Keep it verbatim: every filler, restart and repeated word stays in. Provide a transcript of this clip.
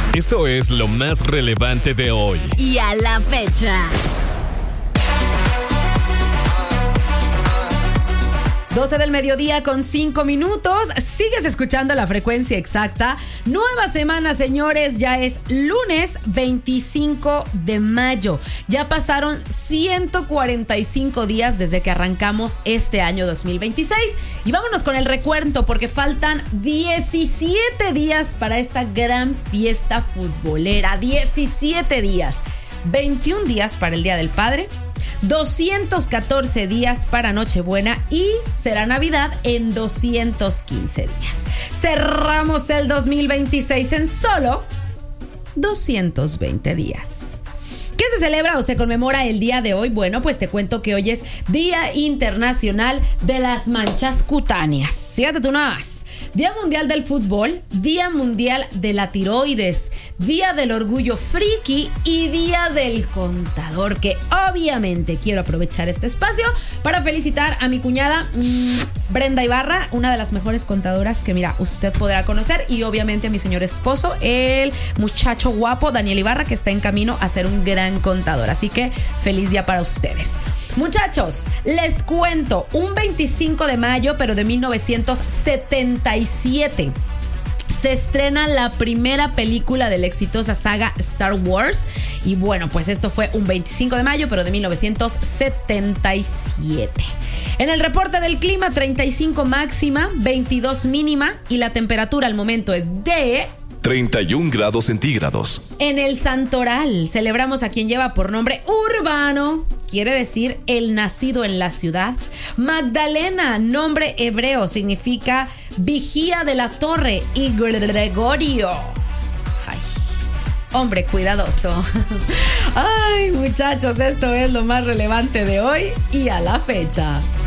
Eso es lo más relevante de hoy. Y a la fecha. doce del mediodía con cinco minutos. Sigues escuchando la frecuencia exacta. Nueva semana, señores. Ya es lunes veinticinco de mayo. Ya pasaron ciento cuarenta y cinco días desde que arrancamos este año dos mil veintiséis. Y vámonos con el recuento porque faltan diecisiete días para esta gran fiesta futbolera. diecisiete días. veintiún días para el Día del Padre. doscientos catorce días para Nochebuena y será Navidad en doscientos quince días. Cerramos el dos mil veintiséis en solo doscientos veinte días. ¿Qué se celebra o se conmemora el día de hoy? Bueno, pues te cuento que hoy es Día Internacional de las Manchas Cutáneas. Fíjate tú nada más. Día Mundial del Fútbol, Día Mundial de la Tiroides, Día del Orgullo Friki y Día del Contador, que obviamente quiero aprovechar este espacio para felicitar a mi cuñada mmm, Brenda Ibarra, una de las mejores contadoras que, mira, usted podrá conocer, y obviamente a mi señor esposo, el muchacho guapo Daniel Ibarra, que está en camino a ser un gran contador. Así que feliz día para ustedes. Muchachos, les cuento, un veinticinco de mayo, pero de mil novecientos setenta y siete, se estrena la primera película de la exitosa saga Star Wars. Y bueno, pues esto fue un veinticinco de mayo, pero de mil novecientos setenta y siete. En el reporte del clima, treinta y cinco máxima, veintidós mínima, y la temperatura al momento es de treinta y un grados centígrados. En el Santoral celebramos a quien lleva por nombre Urbano, quiere decir el nacido en la ciudad. Magdalena, nombre hebreo, significa vigía de la torre. Y Gregorio, ay, hombre cuidadoso. Ay, muchachos, esto es lo más relevante de hoy y a la fecha.